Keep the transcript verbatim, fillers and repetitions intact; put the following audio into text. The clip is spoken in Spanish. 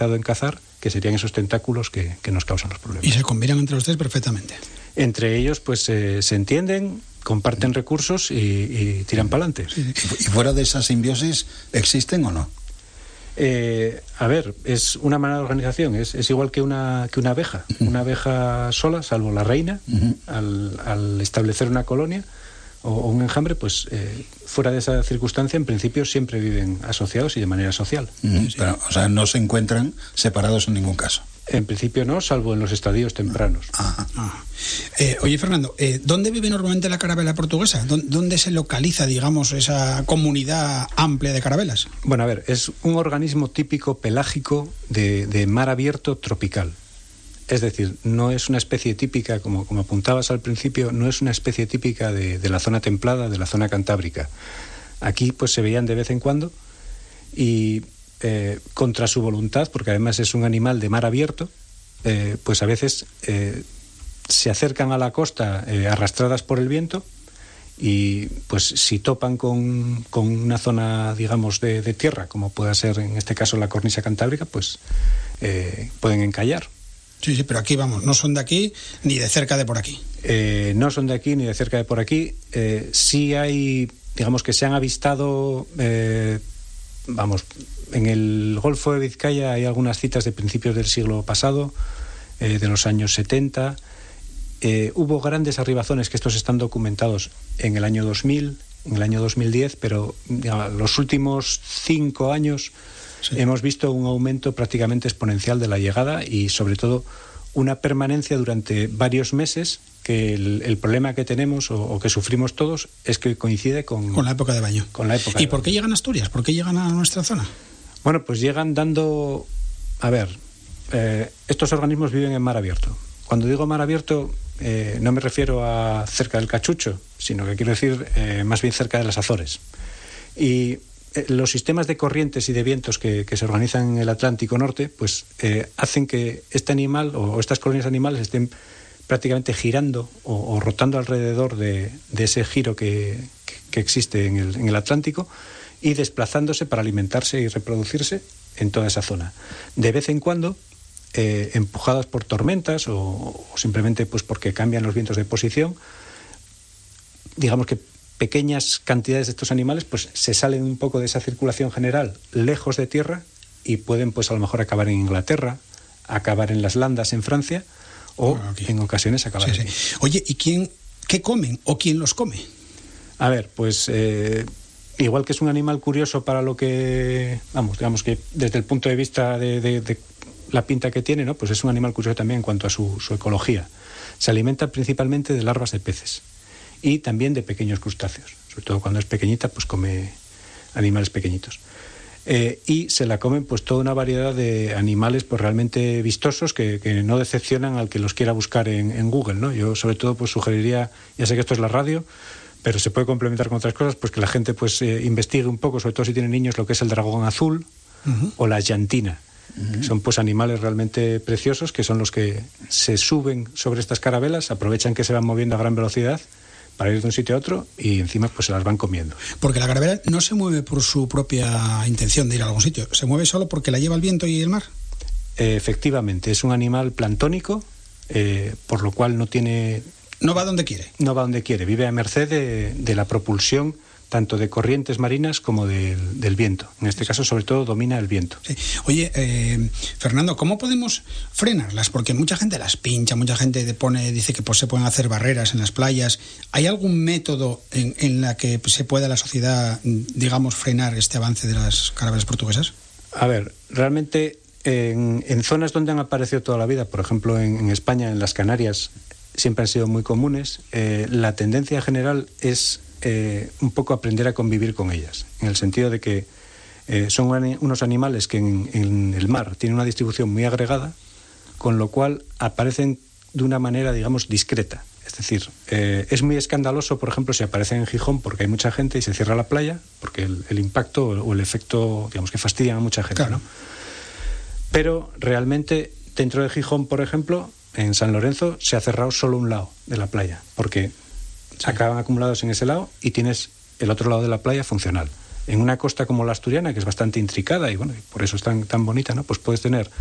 en cazar, que serían esos tentáculos que, que nos causan los problemas. Y se combinan entre ustedes perfectamente. Entre ellos, pues eh, se entienden, comparten recursos y, y tiran para adelante. Sí. ¿Y fuera de esa simbiosis existen o no? Eh, a ver, es una manera de organización, es, es igual que una, que una abeja. Uh-huh. Una abeja sola, salvo la reina, uh-huh. al, al establecer una colonia o, o un enjambre, pues eh, fuera de esa circunstancia, en principio siempre viven asociados y de manera social. Uh-huh. Sí. Pero, o sea, no se encuentran separados en ningún caso. En principio no, salvo en los estadios tempranos. Ajá. Ajá. Eh, oye, Fernando, eh, ¿dónde vive normalmente la carabela portuguesa? ¿Dónde se localiza, digamos, esa comunidad amplia de carabelas? Bueno, a ver, es un organismo típico pelágico de, de mar abierto tropical. Es decir, no es una especie típica, como, como apuntabas al principio, no es una especie típica de, de la zona templada, de la zona cantábrica. Aquí pues se veían de vez en cuando y... Eh, contra su voluntad, porque además es un animal de mar abierto, eh, pues a veces eh, se acercan a la costa eh, arrastradas por el viento y pues si topan con, con una zona, digamos, de, de tierra, como pueda ser en este caso la cornisa cantábrica, pues eh, pueden encallar. Sí, sí, pero aquí vamos, no son de aquí ni de cerca de por aquí. Eh, no son de aquí ni de cerca de por aquí. Eh, sí hay, digamos que se han avistado... Eh, Vamos, en el Golfo de Vizcaya hay algunas citas de principios del siglo pasado, eh, de los años setenta. Eh, hubo grandes arribazones, que estos están documentados en el año dos mil, en el año dos mil diez, pero digamos, los últimos cinco años sí. hemos visto un aumento prácticamente exponencial de la llegada y sobre todo una permanencia durante varios meses, que el, el problema que tenemos o, o que sufrimos todos es que coincide con... Con la época de baño. Con la época ¿Y de por qué baño. llegan a Asturias? ¿Por qué llegan a nuestra zona? Bueno, pues llegan dando... A ver, eh, estos organismos viven en mar abierto. Cuando digo mar abierto, eh, no me refiero a cerca del Cachucho, sino que quiero decir eh, más bien cerca de las Azores. Y eh, los sistemas de corrientes y de vientos que, que se organizan en el Atlántico Norte, pues eh, hacen que este animal o, o estas colonias animales estén prácticamente girando o, o rotando alrededor de, de ese giro que, que, que existe en el, en el Atlántico y desplazándose para alimentarse y reproducirse en toda esa zona. De vez en cuando, eh, empujadas por tormentas o, o simplemente pues porque cambian los vientos de posición, digamos que pequeñas cantidades de estos animales pues se salen un poco de esa circulación general lejos de tierra y pueden pues a lo mejor acabar en Inglaterra, acabar en las Landas en Francia, o bueno, en ocasiones acabar. Sí, sí. Oye, ¿y quién, qué comen o quién los come? A ver, pues eh, igual que es un animal curioso para lo que, vamos, digamos que desde el punto de vista de, de, de la pinta que tiene, ¿no? Pues es un animal curioso también en cuanto a su, su ecología. Se alimenta principalmente de larvas de peces y también de pequeños crustáceos. Sobre todo cuando es pequeñita, pues come animales pequeñitos. Eh, y se la comen pues toda una variedad de animales pues realmente vistosos que, que no decepcionan al que los quiera buscar en, en Google, ¿no? Yo sobre todo pues sugeriría, ya sé que esto es la radio, pero se puede complementar con otras cosas, pues que la gente pues eh, investigue un poco, sobre todo si tiene niños, lo que es el dragón azul uh-huh. o la llantina. Uh-huh. Que son pues animales realmente preciosos, que son los que se suben sobre estas carabelas, aprovechan que se van moviendo a gran velocidad para ir de un sitio a otro y encima pues se las van comiendo. Porque la carabela no se mueve por su propia intención de ir a algún sitio, se mueve solo porque la lleva el viento y el mar. Eh, efectivamente, es un animal planctónico, eh, por lo cual no tiene... No va donde quiere. No va donde quiere, vive a merced de, de la propulsión tanto de corrientes marinas como de, del viento. En este caso, sobre todo, domina el viento. Sí. Oye, eh, Fernando, ¿cómo podemos frenarlas? Porque mucha gente las pincha, mucha gente pone, dice que pues, se pueden hacer barreras en las playas. ¿Hay algún método en, en la que se pueda la sociedad, digamos, frenar este avance de las carabelas portuguesas? A ver, realmente en, en zonas donde han aparecido toda la vida, por ejemplo, en, en España, en las Canarias, siempre han sido muy comunes. Eh, la tendencia general es eh, un poco aprender a convivir con ellas, en el sentido de que eh, son unos animales que en, en el mar tienen una distribución muy agregada, con lo cual aparecen de una manera, digamos, discreta. Es decir, eh, es muy escandaloso, por ejemplo, si aparecen en Gijón porque hay mucha gente y se cierra la playa, porque el, el impacto o el efecto, digamos, que fastidian a mucha gente, claro. ¿no? Pero realmente dentro de Gijón, por ejemplo, en San Lorenzo se ha cerrado solo un lado de la playa, porque sí. acaban acumulados en ese lado y tienes el otro lado de la playa funcional. en una costa como la asturiana, que es bastante intricada y bueno, por eso es tan, tan bonita, ¿no? Pues puedes tener